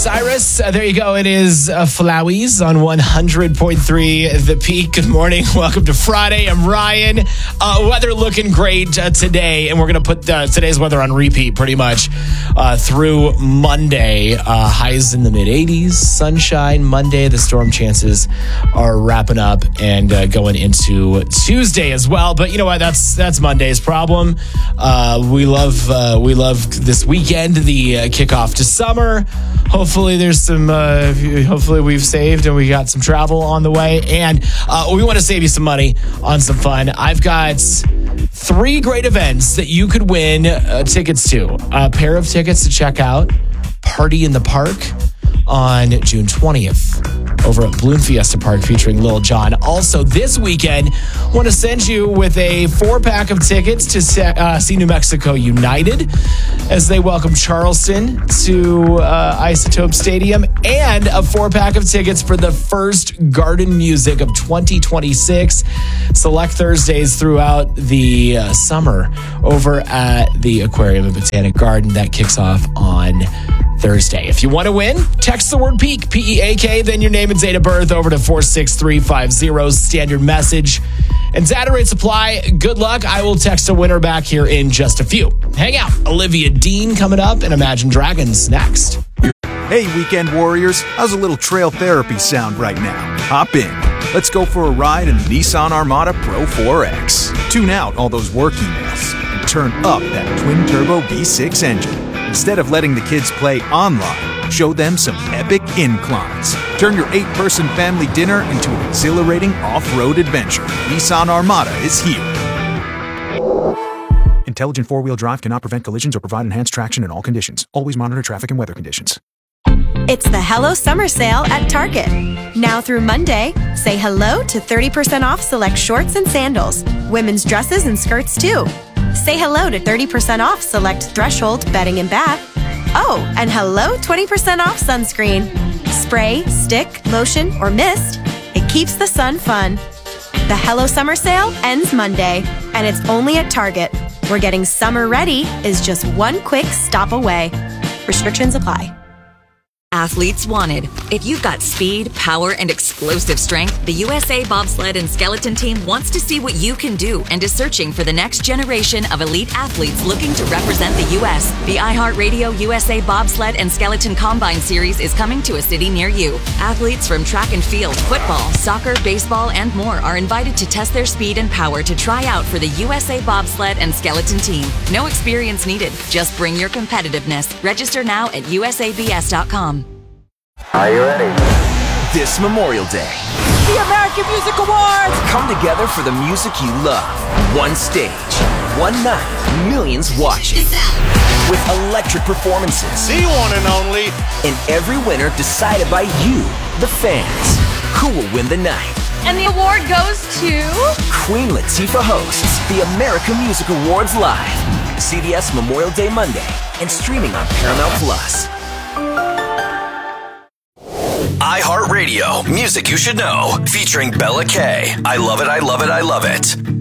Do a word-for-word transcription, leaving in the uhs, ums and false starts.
Cyrus. Uh, there you go. It is uh, Flowey's on one hundred point three The Peak. Good morning. Welcome to Friday. I'm Ryan. Uh, weather looking great uh, today, and we're going to put uh, today's weather on repeat pretty much uh, through Monday. Uh, highs in the mid eighties, sunshine. Monday, the storm chances are wrapping up and uh, going into Tuesday as well. But you know what? That's that's Monday's problem. Uh, we love uh, we love this weekend, the uh, kickoff to summer. Hopefully there's some, uh, hopefully we've saved and we got some travel on the way. And uh, we want to save you some money on some fun. I've got three great events that you could win uh, tickets to. A pair of tickets to check out Party in the Park on June twentieth over at Balloon Fiesta Park featuring Lil Jon. Also this weekend, want to send you with a four pack of tickets to uh, see New Mexico United as they welcome Charleston to uh, Isotope Stadium, and a four pack of tickets for the first Garden Music of twenty twenty-six. Select Thursdays throughout the uh, summer over at the Aquarium and Botanic Garden. That kicks off on Thursday. If you want to win, text the word PEAK, P E A K, then your name and date of birth over to four six three five zero, standard message. And data rates apply. Good luck. I will text a winner back here in just a few. Hang out. Olivia Dean coming up and Imagine Dragons next. Hey, weekend warriors. How's a little trail therapy sound right now? Hop in. Let's go for a ride in the Nissan Armada Pro four X. Tune out all those work emails and turn up that twin-turbo V six engine. Instead of letting the kids play online, show them some epic inclines. Turn your eight-person family dinner into an exhilarating off-road adventure. Nissan Armada is here. Intelligent four-wheel drive cannot prevent collisions or provide enhanced traction in all conditions. Always monitor traffic and weather conditions. It's the Hello Summer Sale at Target. Now through Monday, say hello to thirty percent off select shorts and sandals. Women's dresses and skirts too. Say hello to thirty percent off select Threshold bedding and bath. Oh, and hello twenty percent off sunscreen. Spray, stick, lotion, or mist. It keeps the sun fun. The Hello Summer Sale ends Monday, and it's only at Target, where getting summer ready is just one quick stop away. Restrictions apply. Athletes wanted. If you've got speed, power, and explosive strength, the U S A Bobsled and Skeleton Team wants to see what you can do and is searching for the next generation of elite athletes looking to represent the U S The iHeartRadio U S A Bobsled and Skeleton Combine Series is coming to a city near you. Athletes from track and field, football, soccer, baseball, and more are invited to test their speed and power to try out for the U S A Bobsled and Skeleton Team. No experience needed. Just bring your competitiveness. Register now at U S A B S dot com. Are you ready? This Memorial Day, the American Music Awards come together for the music you love. One stage, one night, millions watching. With electric performances. The one and only. And every winner decided by you, the fans. Who will win the night? And the award goes to... Queen Latifah hosts the American Music Awards live. C B S Memorial Day Monday and streaming on Paramount Plus. iHeartRadio, music you should know, featuring Bella K. I love it, I love it, I love it.